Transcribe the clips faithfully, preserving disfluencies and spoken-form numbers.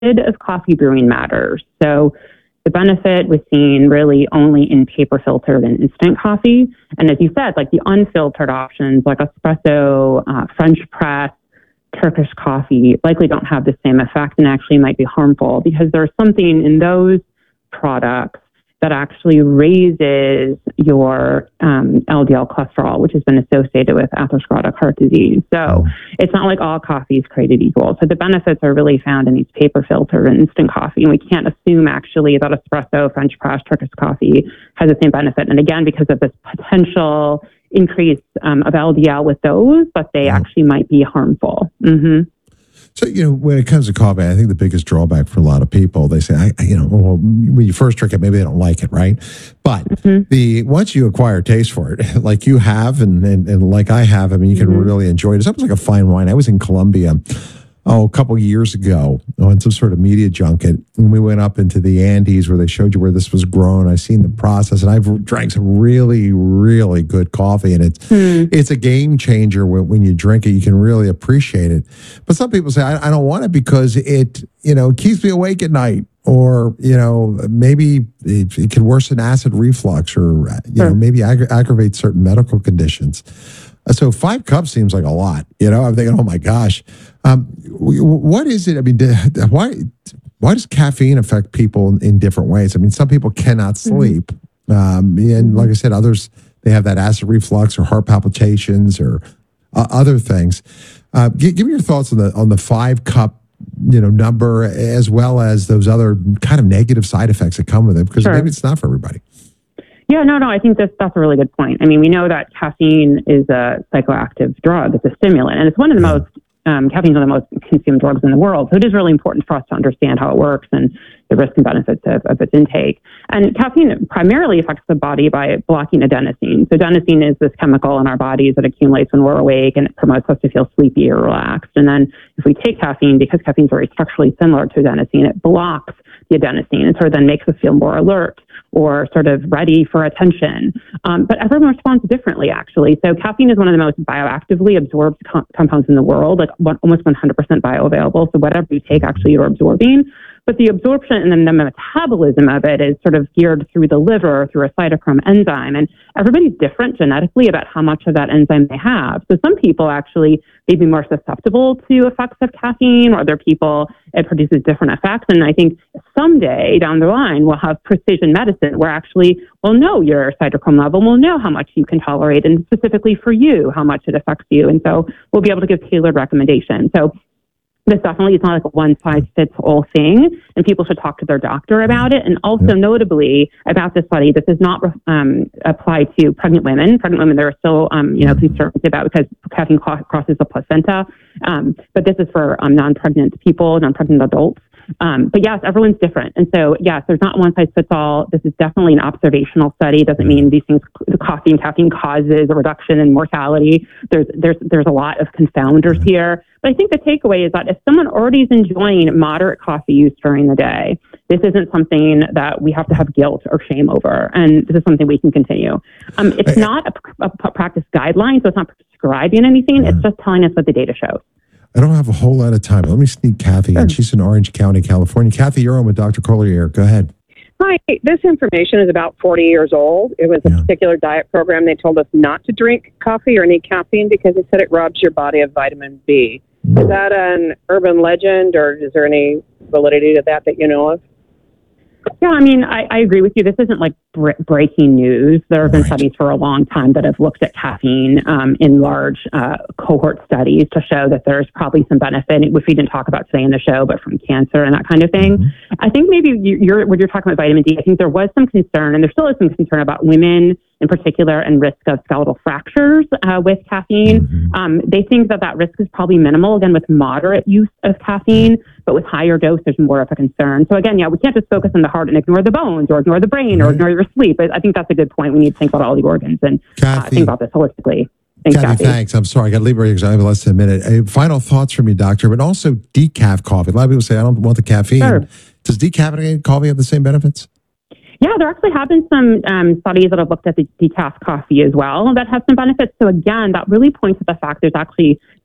of coffee brewing matters. So the benefit was seen really only in paper filtered and instant coffee. And as you said, like the unfiltered options like espresso, uh, French press, Turkish coffee likely don't have the same effect and actually might be harmful because there's something in those products that actually raises your um, L D L cholesterol, which has been associated with atherosclerotic heart disease. So it's not like all coffee is created equal. So the benefits are really found in these paper filtered and instant coffee. And we can't assume actually that espresso, French press, Turkish coffee has the same benefit. And again, because of this potential increase um, of L D L with those, but they yeah. actually might be harmful. Mm-hmm. So, you know, when it comes to coffee, I think the biggest drawback for a lot of people, they say, I, you know, well, when you first drink it, maybe they don't like it, right? But mm-hmm. the once you acquire a taste for it, like you have and, and, and like I have, I mean, you can mm-hmm. really enjoy it. It's almost like a fine wine. I was in Colombia, oh, a couple years ago on some sort of media junket, and we went up into the Andes where they showed you where this was grown. I've seen the process, and I've drank some really, really good coffee, and it's mm. it's a game changer when, when you drink it. You can really appreciate it. But some people say, I, I don't want it because it, you know, keeps me awake at night, or, you know, maybe it, it can worsen acid reflux, or, you sure. know, maybe aggra- aggravate certain medical conditions. So five cups seems like a lot. You know, I'm thinking, oh my gosh, um, what is it? I mean, why why does caffeine affect people in different ways? I mean, some people cannot sleep, mm-hmm. um, and like I said, others they have that acid reflux or heart palpitations or uh, other things. Uh, give, give me your thoughts on the on the five cup, you know, number, as well as those other kind of negative side effects that come with it, because sure. maybe it's not for everybody. Yeah, no, no, I think that's, that's a really good point. I mean, we know that caffeine is a psychoactive drug. It's a stimulant, and it's one of the yeah. most, um, caffeine is one of the most consumed drugs in the world. So it is really important for us to understand how it works and the risks and benefits of, of its intake. And caffeine primarily affects the body by blocking adenosine. So adenosine is this chemical in our bodies that accumulates when we're awake, and it promotes us to feel sleepy or relaxed. And then if we take caffeine, because caffeine is very structurally similar to adenosine, it blocks the adenosine and sort of then makes us feel more alert or sort of ready for attention. Um, but everyone responds differently, actually. So caffeine is one of the most bioactively absorbed com- compounds in the world, like one, almost one hundred percent bioavailable. So whatever you take, actually, you're absorbing. But the absorption and then the metabolism of it is sort of geared through the liver, through a cytochrome enzyme. And everybody's different genetically about how much of that enzyme they have. So some people actually may be more susceptible to effects of caffeine, or other people, it produces different effects. And I think someday down the line, we'll have precision medicine where actually we'll know your cytochrome level, we'll know how much you can tolerate, and specifically for you, how much it affects you. And so we'll be able to give tailored recommendations. So this definitely is not like a one-size-fits-all thing, and people should talk to their doctor about it. And also, yeah. notably, about this study, this does not um, apply to pregnant women. Pregnant women, there are still, um, you know, concerns about because caffeine crosses the placenta. Um, but this is for um, non-pregnant people, non-pregnant adults. Um, but yes, everyone's different. And so, yes, there's not one size fits all. This is definitely an observational study. It doesn't mean these things, the coffee and caffeine causes a reduction in mortality. There's, there's, there's a lot of confounders here. But I think the takeaway is that if someone already is enjoying moderate coffee use during the day, this isn't something that we have to have guilt or shame over. And this is something we can continue. Um, it's not a, a practice guideline, so it's not prescribing anything. It's just telling us what the data shows. I don't have a whole lot of time. Let me sneak Kathy in. She's in Orange County, California. Kathy, you're on with Doctor Collier. Go ahead. Hi. This information is about forty years old. It was a yeah. particular diet program. They told us not to drink coffee or any caffeine because they said it robs your body of vitamin B. Mm. Is that an urban legend, or is there any validity to that that you know of? Yeah, I mean, I, I agree with you. This isn't like bre- breaking news. There have been right. studies for a long time that have looked at caffeine um, in large uh, cohort studies to show that there's probably some benefit, which we didn't talk about today in the show, but from cancer and that kind of thing. Mm-hmm. I think maybe you, you're, when you're talking about vitamin D, I think there was some concern, and there still is some concern about women in particular and risk of skeletal fractures uh, with caffeine. Mm-hmm. Um, they think that that risk is probably minimal, again, with moderate use of caffeine, but with higher dose, there's more of a concern. So again, yeah, we can't just focus on the heart and ignore the bones or ignore the brain right. or ignore your sleep. I, I think that's a good point. We need to think about all the organs and uh, think about this holistically. Thanks, Kathy, Kathy. Thanks. I'm sorry. I got to leave right here because I have less than a minute. Uh, final thoughts from you, doctor, but also decaf coffee. A lot of people say, I don't want the caffeine. Sure. Does decaffeinated coffee have the same benefits? Yeah, there actually have been some um, studies that have looked at the decaf coffee as well that have some benefits. So again, that really points to the fact there's actually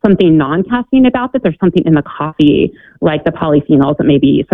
something non-caffeine about this. There's something in the coffee, like the polyphenols that maybe